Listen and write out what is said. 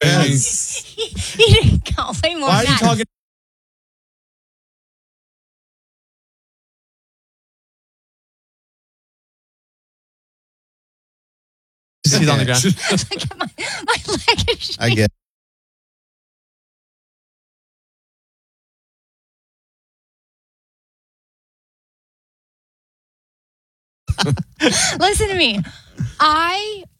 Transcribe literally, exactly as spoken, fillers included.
Yes. he, he didn't go way more Why are than you that. talking? He's on the ground. Look at my, my leg is shaking. I get. Listen to me. I